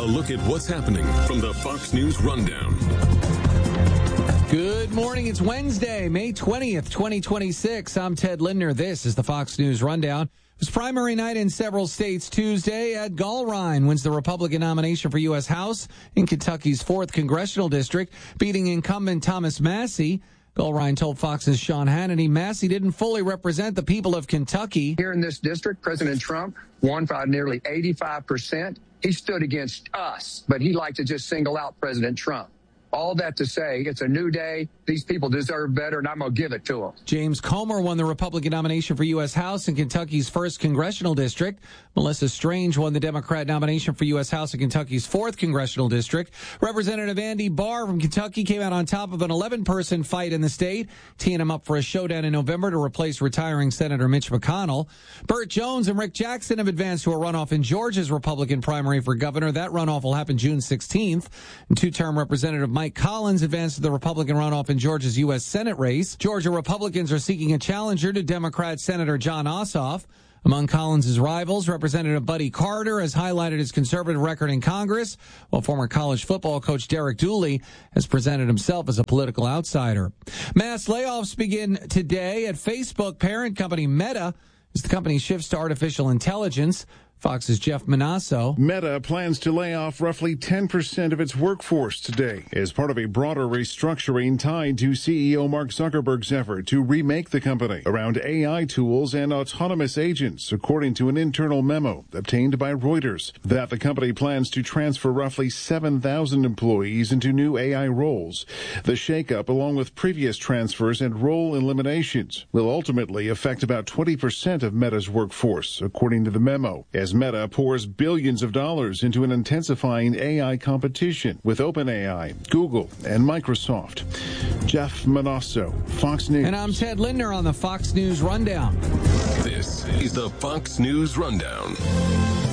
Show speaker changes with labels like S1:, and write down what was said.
S1: look at what's happening from the Fox News Rundown.
S2: Good morning. It's Wednesday, May 20th, 2026. I'm Ted Lindner. This is the Fox News Rundown. It was primary night in several states Tuesday. Ed Gulrine wins the Republican nomination for U.S. House in Kentucky's 4th Congressional District, beating incumbent Thomas Massie. Gulrine told Fox's Sean Hannity Massie didn't fully represent the people of Kentucky.
S3: Here in this district, President Trump won by nearly 85%. He stood against us, but he liked to just single out President Trump. All that to say, it's a new day. These people deserve better, and I'm going to give it to them.
S2: James Comer won the Republican nomination for U.S. House in Kentucky's 1st Congressional District. Melissa Strange won the Democrat nomination for U.S. House in Kentucky's 4th Congressional District. Representative Andy Barr from Kentucky came out on top of an 11-person fight in the state, teeing him up for a showdown in November to replace retiring Senator Mitch McConnell. Burt Jones and Rick Jackson have advanced to a runoff in Georgia's Republican primary for governor. That runoff will happen June 16th. And two-term Representative Mike Collins advanced to the Republican runoff in Georgia's U.S. Senate race. Georgia Republicans are seeking a challenger to Democrat Senator Jon Ossoff. Among Collins' rivals, Representative Buddy Carter has highlighted his conservative record in Congress, while former college football coach Derek Dooley has presented himself as a political outsider. Mass layoffs begin today at Facebook parent company Meta as the company shifts to artificial intelligence. Fox's Jeff Manasso.
S4: Meta plans to lay off roughly 10% of its workforce today as part of a broader restructuring tied to CEO Mark Zuckerberg's effort to remake the company around AI tools and autonomous agents, according to an internal memo obtained by Reuters. That the company plans to transfer roughly 7,000 employees into new AI roles. The shakeup, along with previous transfers and role eliminations, will ultimately affect about 20% of Meta's workforce, according to the memo, as Meta pours billions of dollars into an intensifying AI competition with OpenAI, Google, and Microsoft. Jeff Manasso, Fox News.
S2: And I'm Ted Lindner on the Fox News Rundown.
S1: This is the Fox News Rundown.